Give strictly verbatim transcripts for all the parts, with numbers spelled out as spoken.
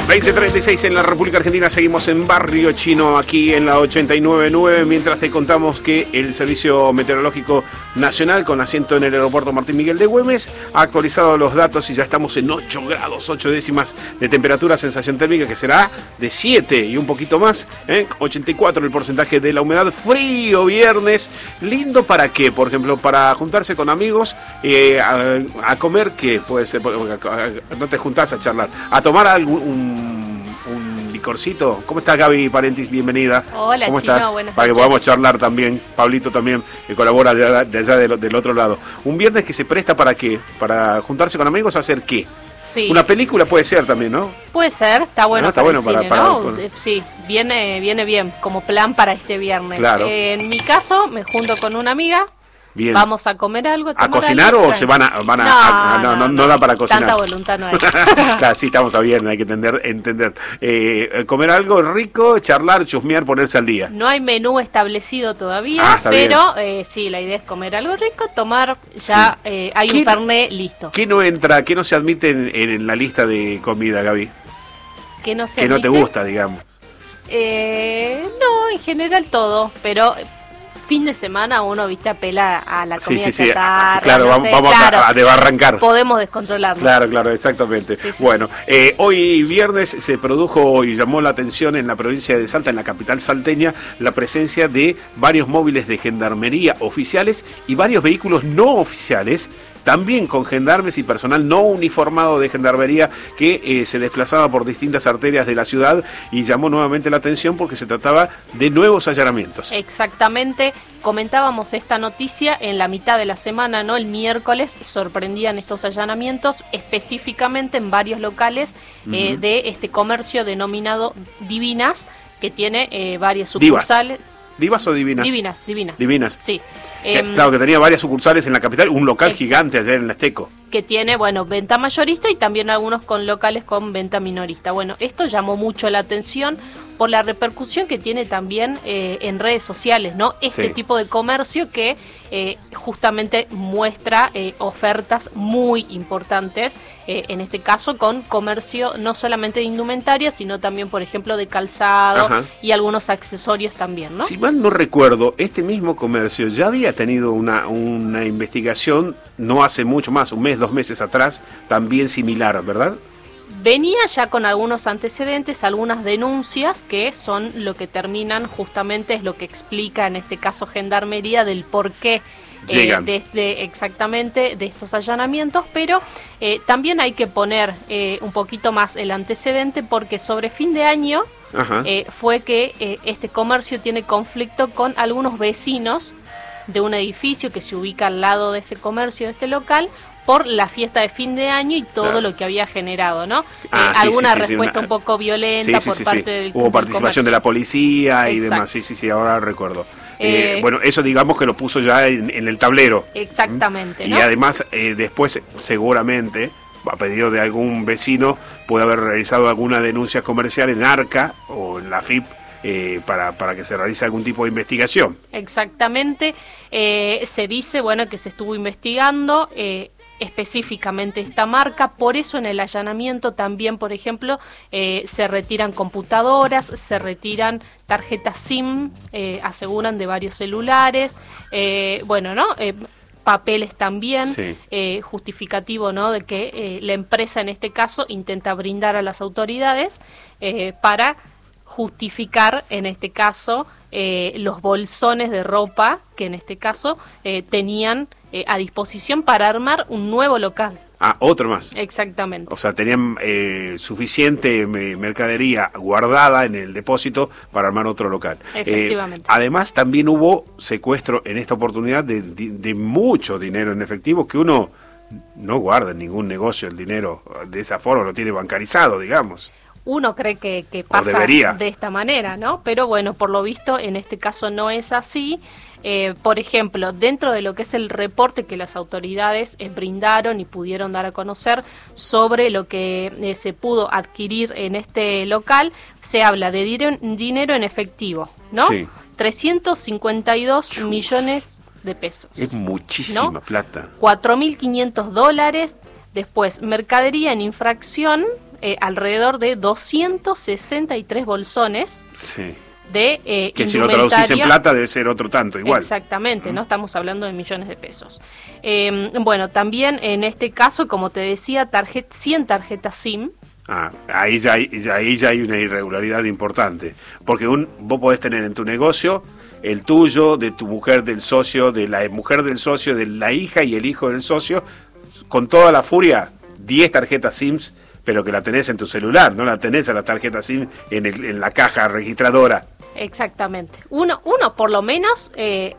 veinte treinta y seis en la República Argentina, seguimos en Barrio Chino, aquí en la ochenta y nueve punto nueve, mientras te contamos que el Servicio Meteorológico Nacional, con asiento en el aeropuerto Martín Miguel de Güemes, ha actualizado los datos y ya estamos en ocho grados, ocho décimas de temperatura, sensación térmica que será de siete y un poquito más, ¿eh? ochenta y cuatro el porcentaje de la humedad, frío viernes, lindo para qué, por ejemplo, para juntarse con amigos, eh, a, a comer, ¿qué puede ser? No te juntás a charlar, a tomar algún un, un licorcito. ¿Cómo estás, Gaby Parentis? Bienvenida. Hola, ¿Cómo Chino, estás? buenas Para que noches. podamos charlar también. Pablito también, que colabora de allá, de allá del, del otro lado. Un viernes que se presta para qué, para juntarse con amigos a hacer qué. Sí. Una película puede ser también, ¿no? Puede ser, está bueno, Ah, está para bueno el para- cine, para- ¿no? para- Eh, Sí, viene, viene bien, como plan para este viernes. Claro. Eh, en mi caso, me junto con una amiga, Bien. vamos a comer algo. ¿A tomar cocinar algo, o se van a, van a, No, a- a- no, no, no da para cocinar? Tanta voluntad no hay. Claro, sí, estamos a viernes, hay que entender. entender. Eh, comer algo rico, charlar, chusmear, ponerse al día. No hay menú establecido todavía, Ah, está pero eh, sí, la idea es comer algo rico, tomar, ya Sí. eh, hay ¿Qué- un fernet listo. ¿Qué no entra, qué no se admite en, en la lista de comida, Gaby? Que no, se Que no te admite. gusta, digamos. Eh, no, en general todo, pero fin de semana uno, viste, apela a la Sí, comida sí, sí. chatarra, Claro, no vamos, sé, vamos claro, a, a desbarrancar. podemos descontrolarnos. Claro, claro, exactamente. Sí, sí, bueno, eh, hoy viernes se produjo y llamó la atención en la provincia de Salta, en la capital salteña, la presencia de varios móviles de gendarmería oficiales y varios vehículos no oficiales, también con gendarmes y personal no uniformado de gendarmería que eh, se desplazaba por distintas arterias de la ciudad y llamó nuevamente la atención porque se trataba de nuevos allanamientos. Exactamente, comentábamos esta noticia en la mitad de la semana, ¿no? El miércoles sorprendían estos allanamientos, específicamente en varios locales eh, Ujú. de este comercio denominado Divinas, que tiene eh, varias Divas. sucursales. ¿Divas o divinas? Divinas, divinas. Divinas. Sí. Que- Em, claro, que tenía varias sucursales en la capital, un local Exacto. gigante allá en la Esteco. que tiene, bueno, venta mayorista y también algunos con locales con venta minorista. Bueno, esto llamó mucho la atención por la repercusión que tiene también eh, en redes sociales, ¿no? Este Sí. tipo de comercio que eh, justamente muestra eh, ofertas muy importantes, eh, en este caso con comercio no solamente de indumentaria, sino también, por ejemplo, de calzado Ajá. y algunos accesorios también, ¿no? Si mal no recuerdo, este mismo comercio ya había tenido una, una investigación no hace mucho más, un mes, dos meses atrás, también similar, ¿verdad? Venía ya con algunos antecedentes, algunas denuncias que son lo que terminan justamente, es lo que explica en este caso Gendarmería del por qué Llegan. de, de- exactamente de estos allanamientos, pero eh, también hay que poner eh, un poquito más el antecedente porque sobre fin de año Ajá. eh, fue que eh, este comercio tiene conflicto con algunos vecinos de un edificio que se ubica al lado de este comercio, de este local, por la fiesta de fin de año y todo Claro. lo que había generado, ¿no? Ah, Eh, sí, alguna sí, sí, sí, respuesta una- un poco violenta Sí, sí, por sí, parte sí. del Hubo del participación de comercio. la policía y Exacto. demás, sí, sí, sí, ahora recuerdo. Eh, Eh, bueno, eso digamos que lo puso ya en, en el tablero. Exactamente, Y ¿no? además, eh, después, seguramente, a pedido de algún vecino, puede haber realizado alguna denuncia comercial en ARCA o en la F I P eh, para, para que se realice algún tipo de investigación. Exactamente. Eh, se dice, bueno, que se estuvo investigando eh, específicamente esta marca, por eso en el allanamiento también, por ejemplo, eh, se retiran computadoras, se retiran tarjetas SIM, eh, aseguran de varios celulares, eh, bueno, ¿no? Eh, papeles también, Sí. eh, justificativo, ¿no? De que eh, la empresa en este caso intenta brindar a las autoridades eh, para justificar en este caso eh, los bolsones de ropa que en este caso eh, tenían eh, a disposición para armar un nuevo local. Ah, otro más. Exactamente. O sea, tenían eh, suficiente me- mercadería guardada en el depósito para armar otro local. Efectivamente. Eh, además, también hubo secuestro en esta oportunidad de, de- de mucho dinero en efectivo que uno no guarda en ningún negocio el dinero de esa forma, lo tiene bancarizado, digamos. Uno cree que, que pasa debería. de esta manera, ¿no? Pero bueno, por lo visto en este caso no es así. Eh, por ejemplo, dentro de lo que es el reporte que las autoridades eh, brindaron y pudieron dar a conocer sobre lo que eh, se pudo adquirir en este local, se habla de dire- dinero en efectivo, ¿no? Sí. trescientos cincuenta y dos millones de pesos. Es muchísima ¿no? plata. cuatro mil quinientos dólares. Después, mercadería en infracción, eh, alrededor de doscientos sesenta y tres bolsones. Sí. De, eh, que si lo traducís en plata debe ser otro tanto, igual. Exactamente, ¿no? Estamos hablando de millones de pesos. Eh, bueno, también en este caso, como te decía, tarjet, cien tarjetas SIM. Ah, ahí ya, hay, ya, ahí ya hay una irregularidad importante. Porque un, vos podés tener en tu negocio el tuyo, de tu mujer, del socio, de la mujer del socio, de la hija y el hijo del socio, con toda la furia, diez tarjetas SIMs, pero que la tenés en tu celular, no la tenés a la tarjeta SIM en, el, en la caja registradora. Exactamente. Uno, uno por lo menos eh,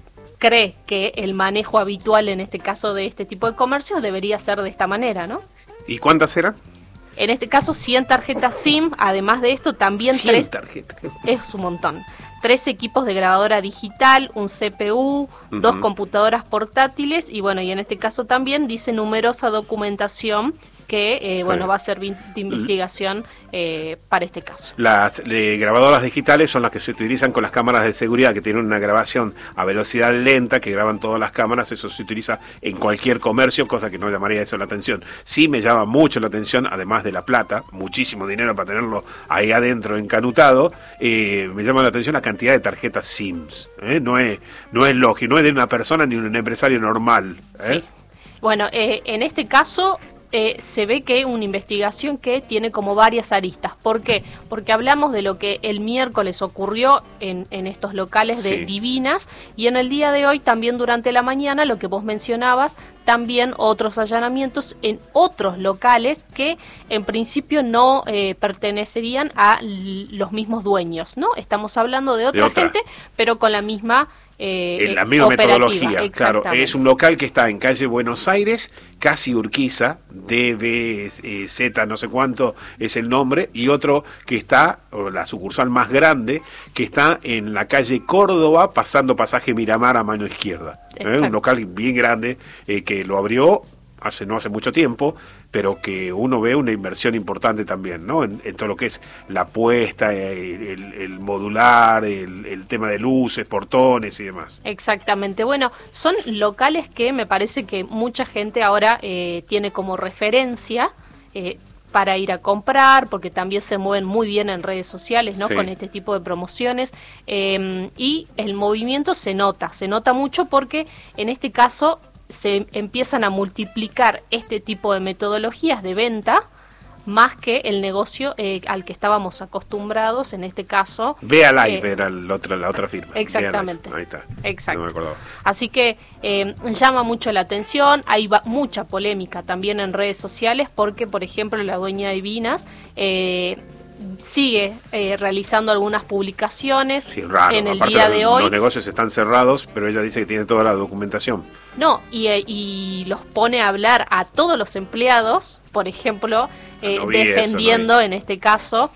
cree que el manejo habitual en este caso de este tipo de comercios debería ser de esta manera, ¿no? ¿Y cuántas eran? En este caso cien tarjetas SIM, además de esto también cien tres tarjetas. Es un montón. Tres equipos de grabadora digital, un C P U, uh-huh. dos computadoras portátiles y bueno, y en este caso también dice numerosa documentación que eh, bueno, va a servir de investigación eh, para este caso. Las eh, grabadoras digitales son las que se utilizan con las cámaras de seguridad, que tienen una grabación a velocidad lenta, que graban todas las cámaras. Eso se utiliza en cualquier comercio, cosa que no llamaría eso la atención. Sí me llama mucho la atención, además de la plata, muchísimo dinero para tenerlo ahí adentro encanutado, eh, me llama la atención la cantidad de tarjetas SIMs. ¿eh? No es, no es lógico, no es de una persona ni un empresario normal. ¿eh? Sí. Bueno, eh, en este caso... Eh, se ve que una investigación que tiene como varias aristas. ¿Por qué? Porque hablamos de lo que el miércoles ocurrió en, en estos locales de sí. Divinas y en el día de hoy, también durante la mañana, lo que vos mencionabas, también otros allanamientos en otros locales que en principio no eh, pertenecerían a los mismos dueños, ¿no? Estamos hablando de otra, de otra. gente, pero con la misma... Eh, en la misma operativa. metodología, claro. Es un local que está en calle Buenos Aires, casi Urquiza, D B Z no sé cuánto es el nombre, y otro que está, o la sucursal más grande, que está en la calle Córdoba, pasando pasaje Miramar a mano izquierda. ¿eh? Un local bien grande eh, que lo abrió hace no hace mucho tiempo, pero que uno ve una inversión importante también, ¿no? En, en todo lo que es la apuesta, el, el, el modular, el, el tema de luces, portones y demás. Exactamente. Bueno, son locales que me parece que mucha gente ahora eh, tiene como referencia eh, para ir a comprar, porque también se mueven muy bien en redes sociales, ¿no? Sí. Con este tipo de promociones. Eh, y el movimiento se nota, se nota mucho porque en este caso se empiezan a multiplicar este tipo de metodologías de venta más que el negocio eh, al que estábamos acostumbrados, en este caso. Vea Live eh, era el otro, la otra firma. Exactamente. Ahí está. Exacto. No me acordaba. Así que eh, llama mucho la atención, hay va, mucha polémica también en redes sociales porque, por ejemplo, la dueña de Vinas eh, sigue eh, realizando algunas publicaciones sí, raro. en el Aparte, día de hoy. Los negocios están cerrados, pero ella dice que tiene toda la documentación. No, y, y los pone a hablar a todos los empleados, por ejemplo, eh, no defendiendo eso, no en este caso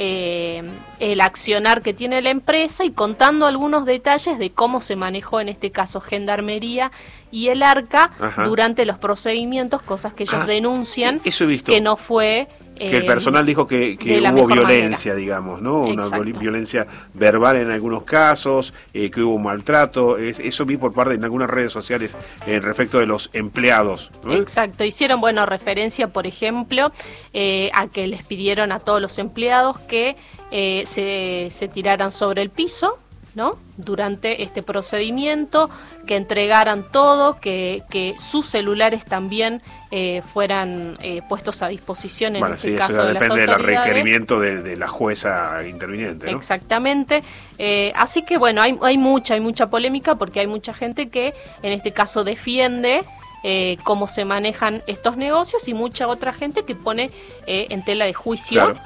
eh, el accionar que tiene la empresa y contando algunos detalles de cómo se manejó en este caso Gendarmería y el ARCA Ajá. durante los procedimientos, cosas que ellos ah, denuncian eso he visto. que no fue... Que el personal dijo que, que hubo violencia, manera. digamos, ¿no? Exacto. Una violencia verbal en algunos casos, eh, que hubo maltrato. Es, eso vi por parte de algunas redes sociales eh, respecto de los empleados, ¿no? Exacto. Hicieron, bueno, referencia, por ejemplo, eh, a que les pidieron a todos los empleados que eh, se, se tiraran sobre el piso, ¿no? Durante este procedimiento, que entregaran todo, que, que sus celulares también eh, fueran eh, puestos a disposición en bueno, este sí, caso eso de las depende autoridades. del requerimiento de, de la jueza interviniente, ¿no? Exactamente. Eh, así que bueno, hay, hay mucha, hay mucha polémica porque hay mucha gente que en este caso defiende eh, cómo se manejan estos negocios y mucha otra gente que pone eh, en tela de juicio claro.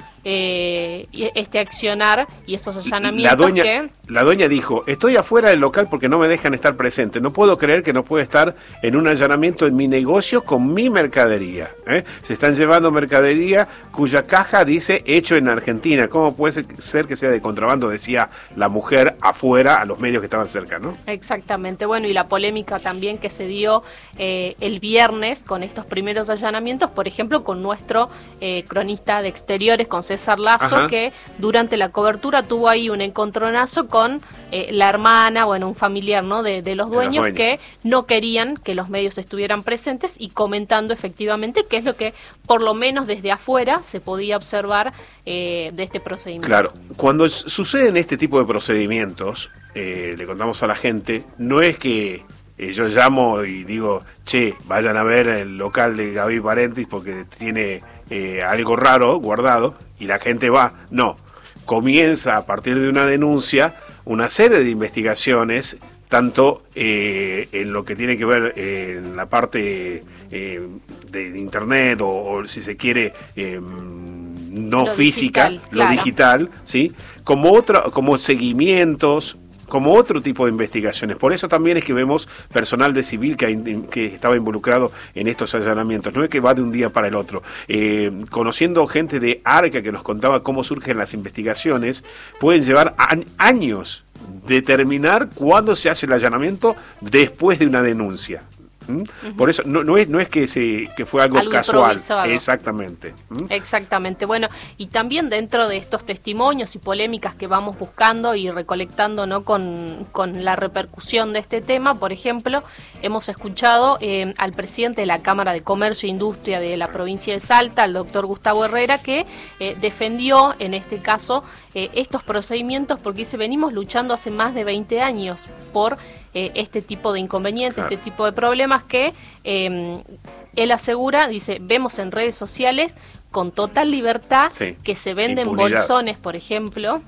eh, este accionar y estos allanamientos. La dueña, que... la dueña dijo, estoy afuera del local porque no me dejan estar presente. No puedo creer que no pueda estar en un allanamiento en mi negocio con mi mercadería. ¿eh? Se están llevando mercadería cuya caja dice hecho en Argentina. ¿Cómo puede ser que sea de contrabando? Decía la mujer afuera a los medios que estaban cerca, ¿no? Exactamente. Bueno, y la polémica también que se dio eh, el viernes con estos primeros allanamientos, por ejemplo, con nuestro eh, cronista de exteriores, con César César Lazo, Ajá. que durante la cobertura tuvo ahí un encontronazo con eh, la hermana, bueno, un familiar, ¿no?, de, de los dueños, de los dueños que no querían que los medios estuvieran presentes y comentando efectivamente qué es lo que, por lo menos desde afuera, se podía observar eh, de este procedimiento. Claro, cuando suceden este tipo de procedimientos, eh, le contamos a la gente, no es que eh, yo llamo y digo, che, vayan a ver el local de Gaby Parentis porque tiene eh, algo raro guardado, y la gente va. No, comienza a partir de una denuncia una serie de investigaciones, tanto eh, en lo que tiene que ver eh, en la parte eh, de internet o, o si se quiere eh, no lo física, digital, lo claro. digital, ¿sí? Como otro, como seguimientos, como otro tipo de investigaciones. Por eso también es que vemos personal de civil que, que estaba involucrado en estos allanamientos. No es que va de un día para el otro. Eh, conociendo gente de ARCA que nos contaba cómo surgen las investigaciones, pueden llevar a, años determinar cuándo se hace el allanamiento después de una denuncia. ¿Mm? Uh-huh. Por eso no, no es no es que se que fue algo, algo casual, improvisado. Exactamente. ¿Mm? Exactamente. Bueno, y también dentro de estos testimonios y polémicas que vamos buscando y recolectando, ¿no?, con, con la repercusión de este tema, por ejemplo, hemos escuchado eh, al presidente de la Cámara de Comercio e Industria de la provincia de Salta, el doctor Gustavo Herrera, que eh, defendió en este caso eh, estos procedimientos porque dice, venimos luchando hace más de veinte años por eh, este tipo de inconvenientes, claro. este tipo de problemas que eh, él asegura, dice, vemos en redes sociales con total libertad sí. que se venden Impunidad. bolsones, por ejemplo,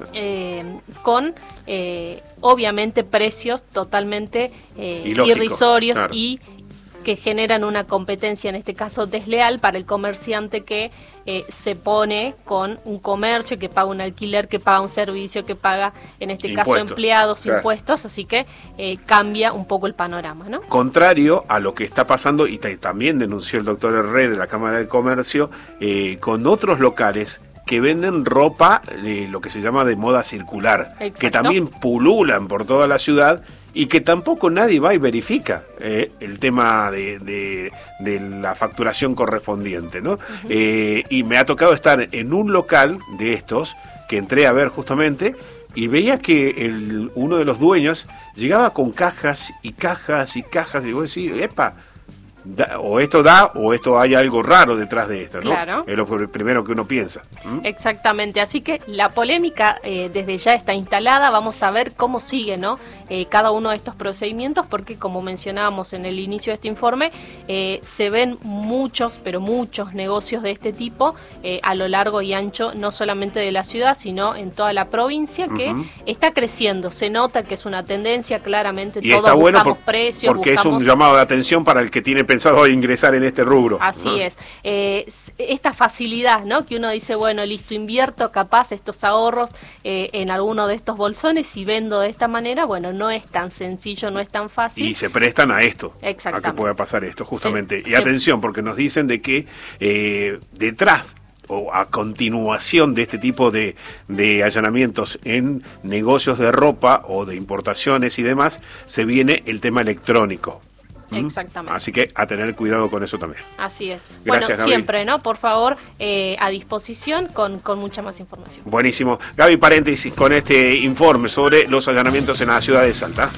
eh, con eh, obviamente precios totalmente eh, irrisorios claro. y que generan una competencia, en este caso desleal, para el comerciante que eh, se pone con un comercio, que paga un alquiler, que paga un servicio, que paga, en este impuestos, caso, empleados, claro. impuestos, así que eh, cambia un poco el panorama, ¿no? Contrario a lo que está pasando, y t- también denunció el doctor Herrera de la Cámara de Comercio, eh, con otros locales que venden ropa, eh, lo que se llama de moda circular, Exacto. que también pululan por toda la ciudad, y que tampoco nadie va y verifica eh, el tema de, de, de la facturación correspondiente, ¿no? Uh-huh. Eh, y me ha tocado estar en un local de estos, que entré a ver justamente, y veía que el, uno de los dueños llegaba con cajas y cajas y cajas, y vos decís, epa, Da, o esto da o esto hay algo raro detrás de esto, ¿no? Claro. Es lo primero que uno piensa. ¿Mm? Exactamente, así que la polémica eh, desde ya está instalada, vamos a ver cómo sigue, ¿no? Eh, cada uno de estos procedimientos, porque como mencionábamos en el inicio de este informe, eh, se ven muchos, pero muchos negocios de este tipo eh, a lo largo y ancho, no solamente de la ciudad, sino en toda la provincia, que uh-huh. está creciendo, se nota que es una tendencia, claramente, y todos está bueno buscamos por, precios, porque buscamos... es un llamado de atención para el que tiene pensado ingresar en este rubro. Así ¿no? es. Eh, esta facilidad, ¿no? Que uno dice, bueno, listo, invierto capaz estos ahorros eh, en alguno de estos bolsones y vendo de esta manera, bueno, no es tan sencillo, no es tan fácil. Y se prestan a esto, a que pueda pasar esto, justamente. Sí, y sí. atención, porque nos dicen de que eh, detrás o a continuación de este tipo de, de allanamientos en negocios de ropa o de importaciones y demás, se viene el tema electrónico. Exactamente. Así que a tener cuidado con eso también. Así es. Gracias, bueno, Gaby. Siempre, ¿no? Por favor, eh, a disposición con, con mucha más información. Buenísimo. Gaby, paréntesis con este informe sobre los allanamientos en la ciudad de Salta.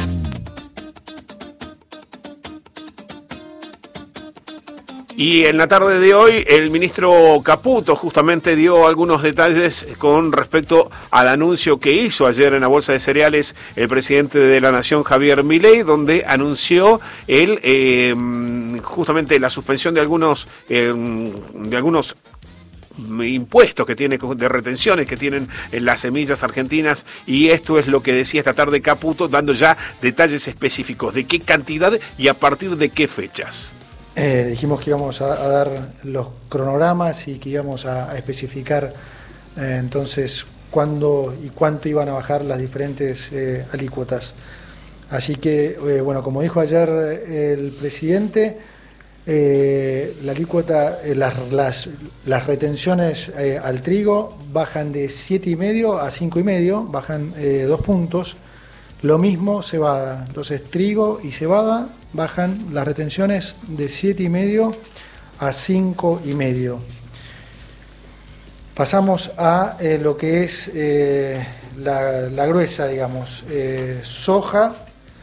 Y en la tarde de hoy el ministro Caputo justamente dio algunos detalles con respecto al anuncio que hizo ayer en la Bolsa de Cereales el presidente de la Nación, Javier Milei, donde anunció el eh, justamente la suspensión de algunos eh, de algunos impuestos que tiene de retenciones que tienen en las semillas argentinas, y esto es lo que decía esta tarde Caputo, dando ya detalles específicos de qué cantidad y a partir de qué fechas. Eh, dijimos que íbamos a, a dar los cronogramas y que íbamos a, a especificar eh, entonces cuándo y cuánto iban a bajar las diferentes eh, alícuotas. Así que, eh, bueno, como dijo ayer el presidente, eh, la alícuota, eh, las, las, las retenciones eh, al trigo bajan de siete y medio a cinco y medio, bajan eh, dos puntos. Lo mismo cebada, entonces trigo y cebada bajan las retenciones de siete y medio a cinco y medio. Pasamos a eh, lo que es eh, la, la gruesa, digamos, eh, soja,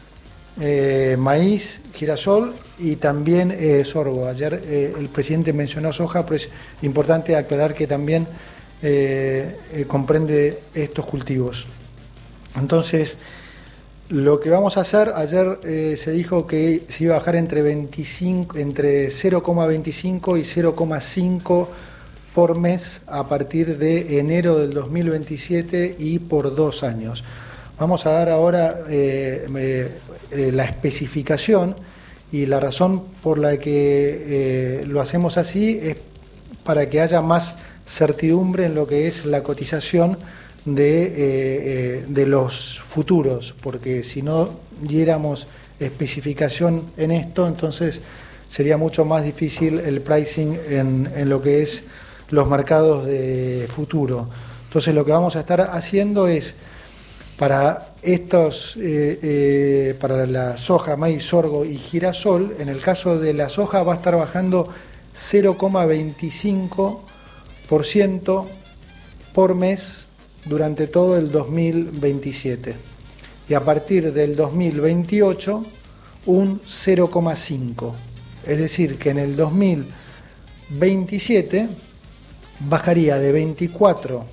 eh, maíz, girasol y también eh, sorgo. Ayer eh, el presidente mencionó soja, pero es importante aclarar que también eh, eh, comprende estos cultivos. Entonces, lo que vamos a hacer, ayer eh, se dijo que se iba a bajar entre, veinticinco, entre cero coma veinticinco y cero coma cinco por mes a partir de enero del dos mil veintisiete y por dos años. Vamos a dar ahora eh, eh, la especificación, y la razón por la que eh, lo hacemos así es para que haya más certidumbre en lo que es la cotización de, eh, eh, de los futuros, porque si no diéramos especificación en esto, entonces sería mucho más difícil el pricing en, en lo que es los mercados de futuro. Entonces lo que vamos a estar haciendo es, para estos, eh, eh, para la soja, maíz, sorgo y girasol, en el caso de la soja va a estar bajando cero coma veinticinco por ciento por mes durante todo el dos mil veintisiete. Y a partir del dos mil veintiocho, un cero coma cinco. Es decir, que en el dos mil veintisiete bajaría de veinticuatro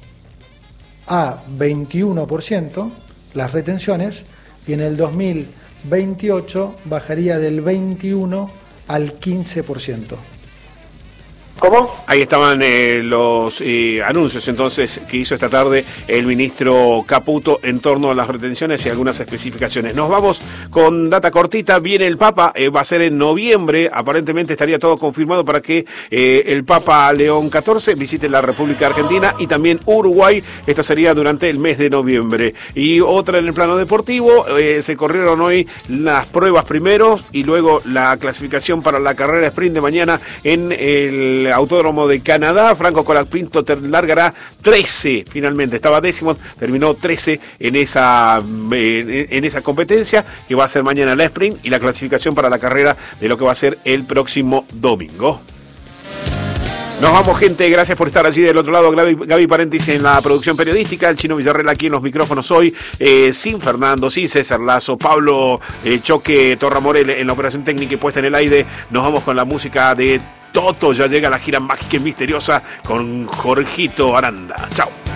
a veintiuno por ciento las retenciones, y en el dos mil veintiocho bajaría del veintiuno al quince por ciento. ¿Cómo? Ahí estaban eh, los eh, anuncios entonces que hizo esta tarde el ministro Caputo en torno a las retenciones y algunas especificaciones. Nos vamos con data cortita. Viene el Papa, eh, va a ser en noviembre, aparentemente estaría todo confirmado para que eh, el Papa León catorce visite la República Argentina y también Uruguay. Esto sería durante el mes de noviembre. Y otra en el plano deportivo, eh, se corrieron hoy las pruebas primero y luego la clasificación para la carrera sprint de mañana en el Autódromo de Canadá. Franco Colapinto largará trece, finalmente estaba décimo, terminó trece en esa en, en esa competencia que va a ser mañana la sprint y la clasificación para la carrera de lo que va a ser el próximo domingo. Nos vamos, gente, gracias por estar allí del otro lado. Gaby, Gaby Parentis en la producción periodística, el Chino Villarreal aquí en los micrófonos hoy, eh, sin Fernando, sin César Lazo, Pablo eh, Choque Torra Morel en la operación técnica y puesta en el aire. Nos vamos con la música de Toto, ya llega la gira mágica y misteriosa con Jorgito Aranda. Chao.